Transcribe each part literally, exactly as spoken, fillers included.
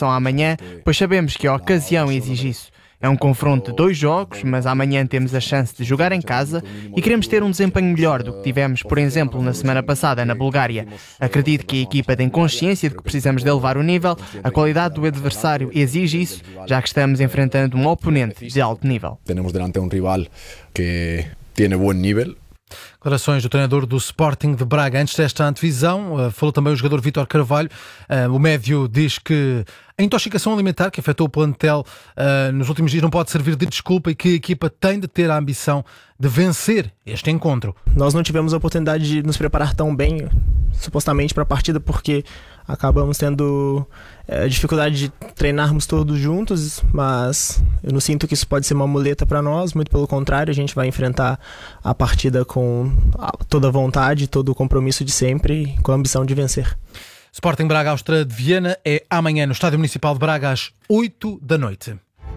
relação a amanhã, pois sabemos que a ocasião exige isso. É um confronto de dois jogos, mas amanhã temos a chance de jogar em casa e queremos ter um desempenho melhor do que tivemos, por exemplo, na semana passada na Bulgária. Acredito que a equipa tem consciência de que precisamos de elevar o nível, a qualidade do adversário exige isso, já que estamos enfrentando um oponente de alto nível. Temos delante um rival que tem bom nível. Declarações do treinador do Sporting de Braga. Antes desta antevisão, falou também o jogador Vítor Carvalho. O médio diz que a intoxicação alimentar que afetou o plantel nos últimos dias não pode servir de desculpa e que a equipa tem de ter a ambição de vencer este encontro. Nós não tivemos a oportunidade de nos preparar tão bem, supostamente, para a partida, porque acabamos tendo é, dificuldade de treinarmos todos juntos, mas eu não sinto que isso pode ser uma muleta para nós, muito pelo contrário, a gente vai enfrentar a partida com toda a vontade, todo o compromisso de sempre, com a ambição de vencer. Sporting Braga Áustria de Viena é amanhã no Estádio Municipal de Braga às oito da noite.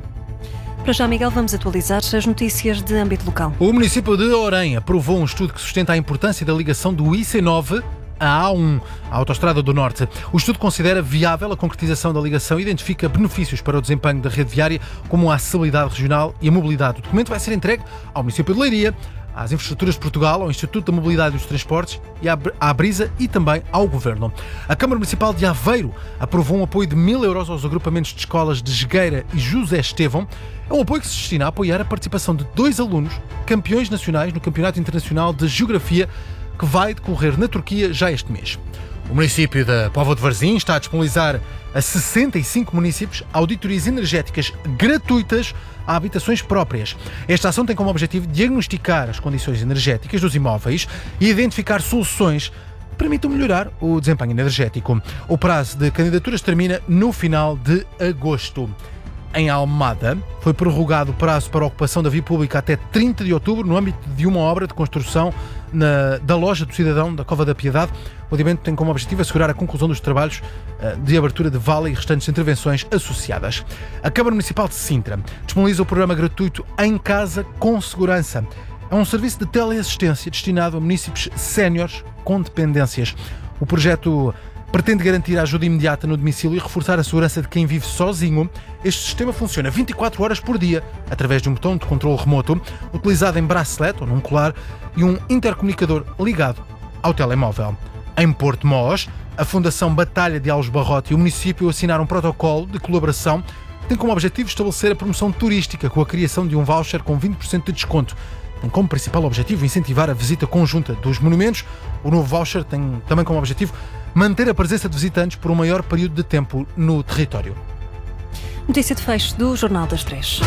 Para já, Miguel, vamos atualizar as notícias de âmbito local. O município de Orem aprovou um estudo que sustenta a importância da ligação do I C nove à A um, a Autostrada do Norte. O estudo considera viável a concretização da ligação e identifica benefícios para o desempenho da rede viária, como a acessibilidade regional e a mobilidade. O documento vai ser entregue ao município de Leiria, às Infraestruturas de Portugal, ao Instituto da Mobilidade e dos Transportes e à Brisa e também ao Governo. A Câmara Municipal de Aveiro aprovou um apoio de mil euros aos agrupamentos de escolas de Jogueira e José Estevão. É um apoio que se destina a apoiar a participação de dois alunos campeões nacionais no Campeonato Internacional de Geografia, que vai decorrer na Turquia já este mês. O município da Póvoa de Varzim está a disponibilizar a sessenta e cinco municípios auditorias energéticas gratuitas a habitações próprias. Esta ação tem como objetivo diagnosticar as condições energéticas dos imóveis e identificar soluções que permitam melhorar o desempenho energético. O prazo de candidaturas termina no final de agosto. Em Almada, foi prorrogado o prazo para a ocupação da via pública até trinta de outubro, no âmbito de uma obra de construção na, da Loja do Cidadão da Cova da Piedade. O adiamento tem como objetivo assegurar a conclusão dos trabalhos uh, de abertura de vala e restantes intervenções associadas. A Câmara Municipal de Sintra disponibiliza o programa gratuito Em Casa com Segurança. É um serviço de teleassistência destinado a munícipes séniores com dependências. O projeto pretende garantir a ajuda imediata no domicílio e reforçar a segurança de quem vive sozinho. Este sistema funciona vinte e quatro horas por dia, através de um botão de controle remoto, utilizado em bracelete ou num colar, e um intercomunicador ligado ao telemóvel. Em Porto Mós, a Fundação Batalha de Alves Barrote e o município assinaram um protocolo de colaboração que tem como objetivo estabelecer a promoção turística com a criação de um voucher com vinte por cento de desconto. Tem como principal objetivo incentivar a visita conjunta dos monumentos. O novo voucher tem também como objetivo manter a presença de visitantes por um maior período de tempo no território. Notícia de fecho do Jornal das Três.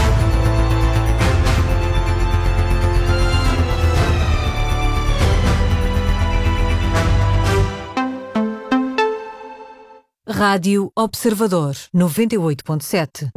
Rádio Observador noventa e oito ponto sete.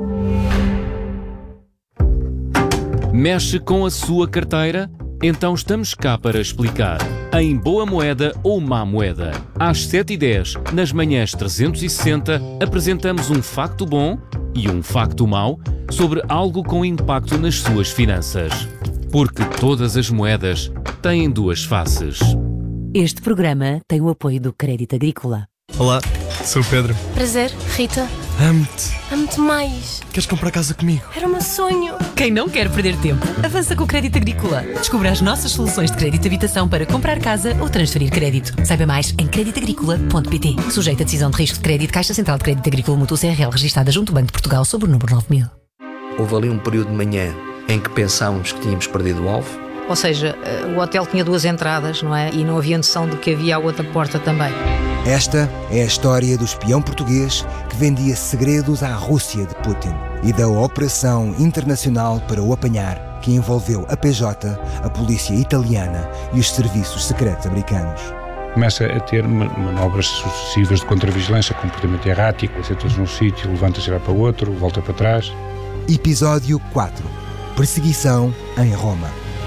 Mexe com a sua carteira? Então estamos cá para explicar. Em Boa Moeda ou Má Moeda. Às sete e dez, nas manhãs trezentos e sessenta, apresentamos um facto bom e um facto mau sobre algo com impacto nas suas finanças. Porque todas as moedas têm duas faces. Este programa tem o apoio do Crédito Agrícola. Olá, sou o Pedro. Prazer, Rita. Amo-te. Amo-te mais. Queres comprar casa comigo? Era o meu sonho. Quem não quer perder tempo, avança com o Crédito Agrícola. Descubra as nossas soluções de crédito de habitação para comprar casa ou transferir crédito. Saiba mais em crédito agrícola ponto pt. Sujeito a decisão de risco de crédito, Caixa Central de Crédito Agrícola Mútuo C R L, registada junto ao Banco de Portugal sob o número nove mil. Houve ali um período de manhã em que pensávamos que tínhamos perdido o alvo. Ou seja, o hotel tinha duas entradas, não é? E não havia noção de que havia a outra porta também. Esta é a história do espião português que vendia segredos à Rússia de Putin e da operação internacional para o apanhar, que envolveu a P J, a polícia italiana e os serviços secretos americanos. Começa a ter manobras sucessivas de contravigilância, comportamento errático, sentas num sítio, levanta-se e vai para o outro, volta para trás. Episódio quatro. Perseguição em Roma.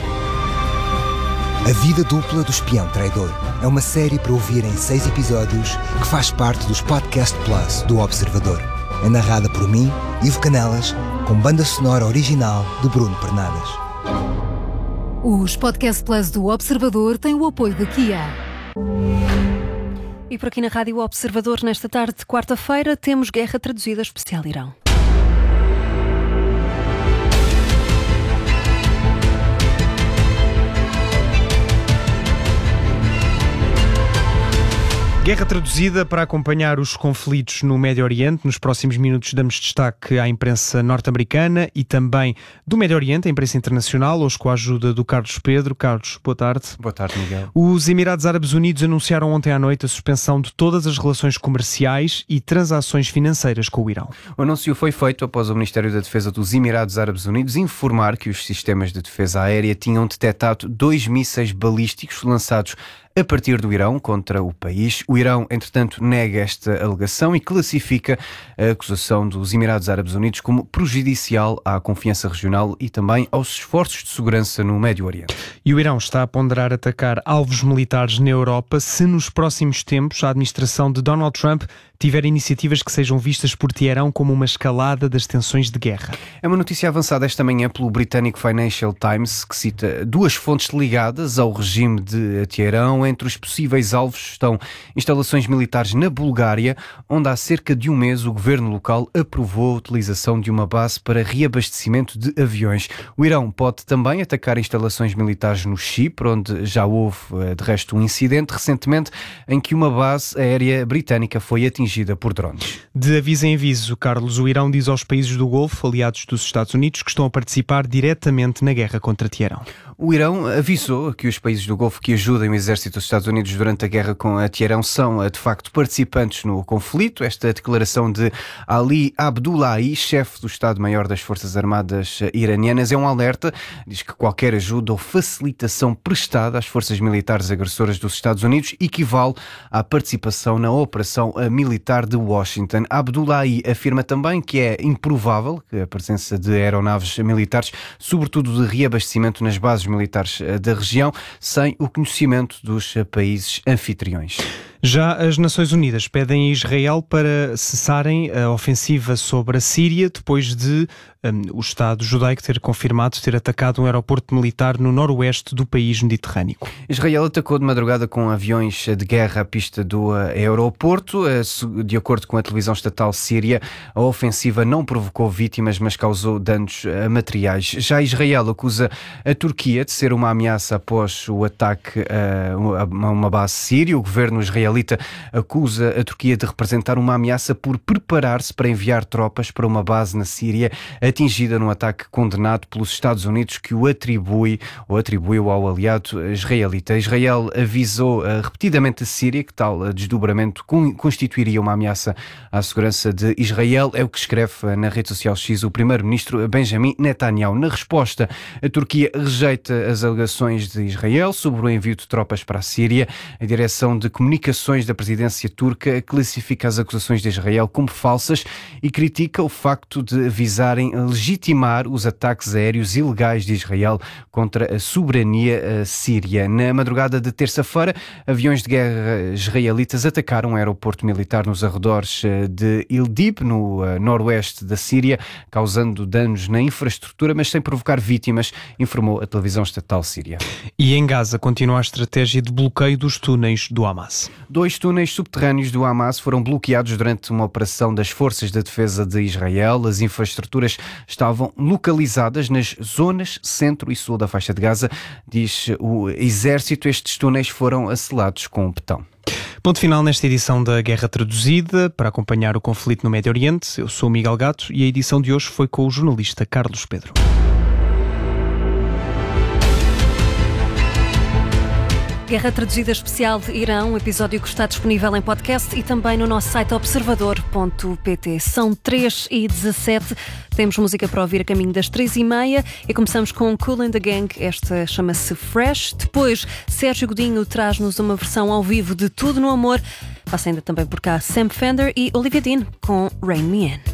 A vida dupla do espião traidor é uma série para ouvir em seis episódios que faz parte dos Podcast Plus do Observador. É narrada por mim, Ivo Canelas, com banda sonora original de Bruno Pernadas. Os Podcast Plus do Observador têm o apoio da Kia. E por aqui na Rádio Observador, nesta tarde de quarta-feira, temos Guerra Traduzida Especial Irão. Guerra traduzida para acompanhar os conflitos no Médio Oriente. Nos próximos minutos damos destaque à imprensa norte-americana e também do Médio Oriente, a imprensa internacional, hoje com a ajuda do Carlos Pedro. Carlos, boa tarde. Boa tarde, Miguel. Os Emirados Árabes Unidos anunciaram ontem à noite a suspensão de todas as relações comerciais e transações financeiras com o Irão. O anúncio foi feito após o Ministério da Defesa dos Emirados Árabes Unidos informar que os sistemas de defesa aérea tinham detectado dois mísseis balísticos lançados a partir do Irão contra o país. O Irão, entretanto, nega esta alegação e classifica a acusação dos Emirados Árabes Unidos como prejudicial à confiança regional e também aos esforços de segurança no Médio Oriente. E o Irão está a ponderar atacar alvos militares na Europa se nos próximos tempos a administração de Donald Trump tiver iniciativas que sejam vistas por Teherão como uma escalada das tensões de guerra. É uma notícia avançada esta manhã pelo britânico Financial Times, que cita duas fontes ligadas ao regime de Teherão. Entre os possíveis alvos estão instalações militares na Bulgária, onde há cerca de um mês o governo local aprovou a utilização de uma base para reabastecimento de aviões. O Irão pode também atacar instalações militares no Chipre, onde já houve, de resto, um incidente recentemente em que uma base aérea britânica foi atingida por drones. De aviso em aviso, Carlos, o Irão diz aos países do Golfo, aliados dos Estados Unidos, que estão a participar diretamente na guerra contra Teherão. O Irão avisou que os países do Golfo que ajudem o exército dos Estados Unidos durante a guerra com a Teherão são, de facto, participantes no conflito. Esta declaração de Ali Abdullahi, chefe do Estado-Maior das Forças Armadas iranianas, é um alerta. Diz que qualquer ajuda ou facilitação prestada às forças militares agressoras dos Estados Unidos equivale à participação na operação militar de Washington. Abdullahi afirma também que é improvável que a presença de aeronaves militares, sobretudo de reabastecimento nas bases militares da região, sem o conhecimento dos países anfitriões. Já as Nações Unidas pedem a Israel para cessarem a ofensiva sobre a Síria depois de um, o Estado judaico ter confirmado ter atacado um aeroporto militar no noroeste do país mediterrâneo. Israel atacou de madrugada com aviões de guerra a pista do aeroporto. De acordo com a televisão estatal síria, a ofensiva não provocou vítimas, mas causou danos materiais. Já Israel acusa a Turquia de ser uma ameaça após o ataque a uma base síria. O governo israelita acusa a Turquia de representar uma ameaça por preparar-se para enviar tropas para uma base na Síria atingida num ataque condenado pelos Estados Unidos, que o atribui ou atribuiu ao aliado israelita. Israel avisou uh, repetidamente a Síria que tal desdobramento constituiria uma ameaça à segurança de Israel. É o que escreve uh, na rede social X o primeiro-ministro Benjamin Netanyahu. Na resposta, a Turquia rejeita as alegações de Israel sobre o envio de tropas para a Síria. A direção de comunicações da presidência turca classifica as acusações de Israel como falsas e critica o facto de visarem legitimar os ataques aéreos ilegais de Israel contra a soberania síria. Na madrugada de terça-feira, aviões de guerra israelitas atacaram um aeroporto militar nos arredores de Idlib, no noroeste da Síria, causando danos na infraestrutura, mas sem provocar vítimas, informou a televisão estatal síria. E em Gaza continua a estratégia de bloqueio dos túneis do Hamas. Dois túneis subterrâneos do Hamas foram bloqueados durante uma operação das Forças de Defesa de Israel. As infraestruturas estavam localizadas nas zonas centro e sul da faixa de Gaza, diz o Exército. Estes túneis foram asselados com betão. Ponto final nesta edição da Guerra Traduzida. Para acompanhar o conflito no Médio Oriente, eu sou o Miguel Gato e a edição de hoje foi com o jornalista Carlos Pedro. Guerra Traduzida Especial de Irão, um episódio que está disponível em podcast e também no nosso site observador ponto pt. São três e dezassete, temos música para ouvir a caminho das três e meia e começamos com Kool and the Gang, esta chama-se Fresh. Depois, Sérgio Godinho traz-nos uma versão ao vivo de Tudo no Amor. Passa ainda também por cá Sam Fender e Olivia Dean com Rain Me In.